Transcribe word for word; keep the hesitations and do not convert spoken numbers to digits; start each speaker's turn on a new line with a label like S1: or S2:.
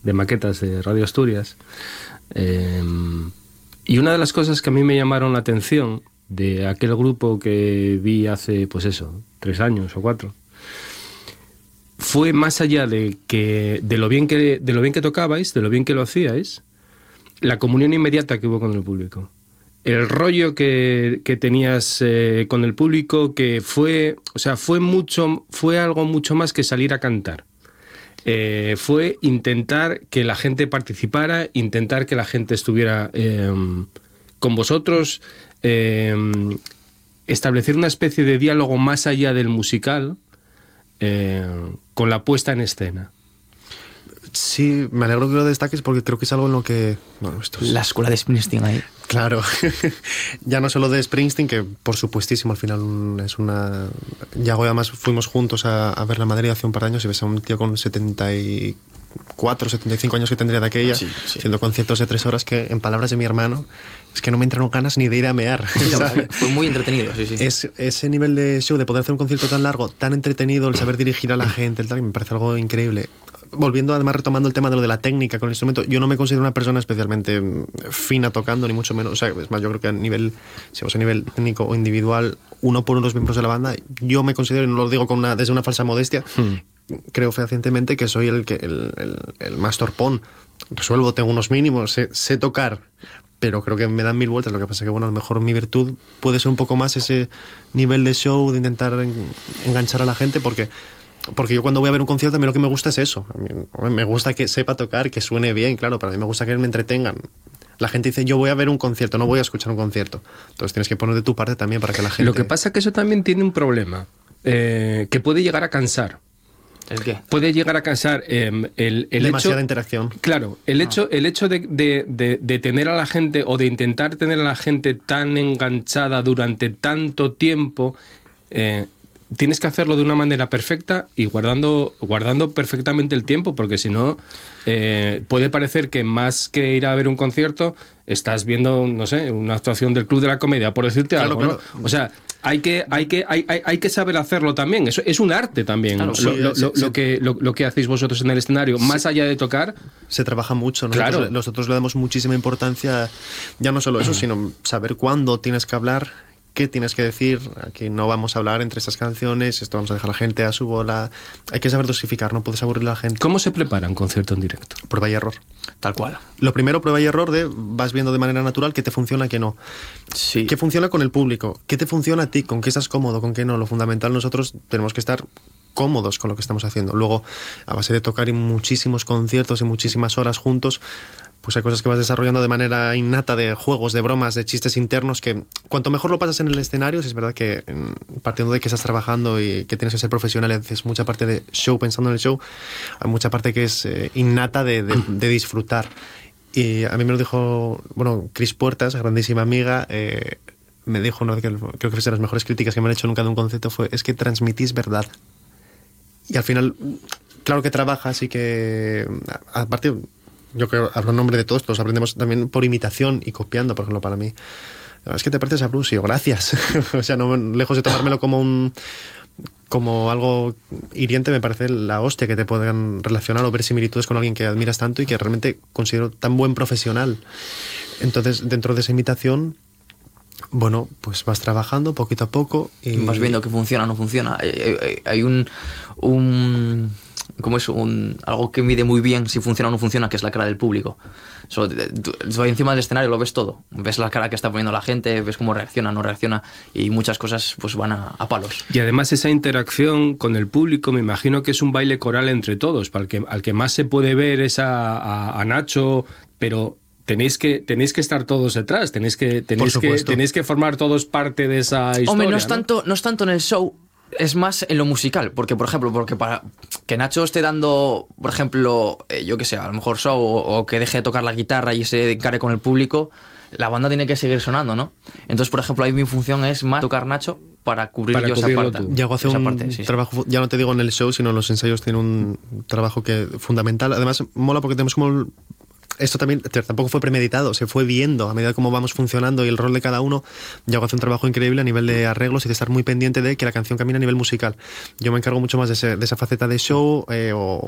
S1: de maquetas de Radio Asturias. Eh, y una de las cosas que a mí me llamaron la atención de aquel grupo que vi hace, pues eso, tres años o cuatro, fue más allá de que de lo bien que de lo bien que tocabais, de lo bien que lo hacíais, la comunión inmediata que hubo con el público. El rollo que, que tenías eh, con el público, que fue, o sea, fue mucho, fue algo mucho más que salir a cantar. Eh, fue intentar que la gente participara, intentar que la gente estuviera eh, con vosotros, eh, establecer una especie de diálogo más allá del musical, eh, con la puesta en escena.
S2: Sí, me alegro que lo destaques porque creo que es algo en lo que... Bueno, esto es...
S3: La escuela de Springsteen ahí.
S2: Claro, ya no solo de Springsteen, que por supuestísimo al final es una... Ya además fuimos juntos a, a ver la Madrid hace un par de años y ves a un tío con setenta y cuatro, setenta y cinco años que tendría de aquella, sí, sí. haciendo conciertos de tres horas que, en palabras de mi hermano, es que no me entraron ganas ni de ir a mear.
S3: Sí, fue muy entretenido, sí, sí.
S2: Es, ese nivel de show, de poder hacer un concierto tan largo, tan entretenido, el saber dirigir a la gente, el tal, me parece algo increíble. Volviendo, además, retomando el tema de lo de la técnica con el instrumento, yo no me considero una persona especialmente fina tocando, ni mucho menos. O sea, es más, yo creo que a nivel, si vamos a nivel técnico o individual, uno por uno los miembros de la banda, yo me considero, y no lo digo con una, desde una falsa modestia, hmm. creo fehacientemente que soy el, que, el, el, el más torpón. Resuelvo, tengo unos mínimos, sé, sé tocar, pero creo que me dan mil vueltas. Lo que pasa es que, bueno, a lo mejor mi virtud puede ser un poco más ese nivel de show, de intentar en, enganchar a la gente, porque... Porque yo cuando voy a ver un concierto, a mí lo que me gusta es eso. A mí me gusta que sepa tocar, que suene bien, claro, pero a mí me gusta que me entretengan. La gente dice, yo voy a ver un concierto, no voy a escuchar un concierto. Entonces tienes que poner de tu parte también para que la gente...
S1: Lo que pasa es que eso también tiene un problema, eh, que puede llegar a cansar.
S3: ¿El qué?
S1: Puede llegar a cansar eh, el, el
S2: demasiada
S1: hecho,
S2: interacción.
S1: Claro, el hecho, el hecho de, de, de, de tener a la gente, o de intentar tener a la gente tan enganchada durante tanto tiempo... Eh, tienes que hacerlo de una manera perfecta y guardando, guardando perfectamente el tiempo, porque si no, eh, puede parecer que más que ir a ver un concierto, estás viendo, no sé, una actuación del Club de la Comedia, por decirte
S2: claro,
S1: algo,
S2: claro.
S1: ¿no? O sea, hay que, hay que, hay, hay, hay que saber hacerlo también. Eso es un arte también.
S2: Claro,
S1: lo,
S2: sí,
S1: lo,
S2: sí,
S1: lo,
S2: sí.
S1: lo, que, lo, lo que hacéis vosotros en el escenario, sí. Más allá de tocar.
S2: Se trabaja mucho. Nosotros,
S1: claro.
S2: nosotros le damos muchísima importancia, ya no solo eso, sino saber cuándo tienes que hablar, qué tienes que decir. Aquí no vamos a hablar entre estas canciones, esto vamos a dejar a la gente a su bola. Hay que saber dosificar, no puedes aburrir a la gente.
S1: ¿Cómo se prepara un concierto en directo?
S2: Prueba y error.
S3: Tal cual.
S2: Lo primero, prueba y error de vas viendo de manera natural qué te funciona, qué no.
S3: Sí.
S2: ¿Qué funciona con el público? ¿Qué te funciona a ti? ¿Con qué estás cómodo? ¿Con qué no? Lo fundamental, nosotros tenemos que estar cómodos con lo que estamos haciendo. Luego, a base de tocar en muchísimos conciertos y muchísimas horas juntos, pues hay cosas que vas desarrollando de manera innata, de juegos, de bromas, de chistes internos, que cuanto mejor lo pasas en el escenario, si es verdad que partiendo de que estás trabajando y que tienes que ser profesional y haces mucha parte de show pensando en el show, hay mucha parte que es eh, innata de, de, de disfrutar. Y a mí me lo dijo, bueno, Cris Puertas, grandísima amiga, eh, me dijo, ¿no? que creo que fue de las mejores críticas que me han hecho nunca de un concierto, fue, es que transmitís verdad. Y al final, claro que trabajas y que, aparte, yo creo, hablo en nombre de todos, todos aprendemos también por imitación y copiando, por ejemplo, para mí. Es que te pareces a Bruce, y yo, gracias. O sea, no, lejos de tomármelo como un como algo hiriente, me parece la hostia que te puedan relacionar o ver similitudes con alguien que admiras tanto y que realmente considero tan buen profesional. Entonces, dentro de esa imitación, bueno, pues vas trabajando poquito a poco y
S3: vas viendo que funciona o no funciona. Hay, hay un, un ¿cómo es? Un, algo que mide muy bien si funciona o no funciona, que es la cara del público. So, tú, tú encima del escenario lo ves todo. Ves la cara que está poniendo la gente, ves cómo reacciona, no reacciona, y muchas cosas pues van a, a palos.
S1: Y además esa interacción con el público, me imagino que es un baile coral entre todos. Para el que, al que más se puede ver es a, a, a Nacho, pero tenéis que, tenéis que estar todos detrás, tenéis que, tenéis que, tenéis que formar todos parte de esa historia.
S3: Hombre, no es,
S1: ¿no?
S3: tanto, no es tanto en el show, es más en lo musical, porque por ejemplo, porque para que Nacho esté dando, por ejemplo, eh, yo qué sé, a lo mejor show, o, o que deje de tocar la guitarra y se encare con el público, la banda tiene que seguir sonando, ¿no? Entonces, por ejemplo, ahí mi función es más tocar Nacho para cubrir
S1: para
S3: yo esa parte.
S2: Ya hago hace
S3: esa
S2: un
S3: parte, sí,
S2: trabajo,
S3: sí.
S2: Ya no te digo en el show, sino en los ensayos tiene un trabajo que fundamental. Además, mola porque tenemos como... Esto también tampoco fue premeditado, se fue viendo a medida cómo vamos funcionando y el rol de cada uno. Yago hace un trabajo increíble a nivel de arreglos y de estar muy pendiente de que la canción camine a nivel musical. Yo me encargo mucho más de, ese, de esa faceta de show eh, o,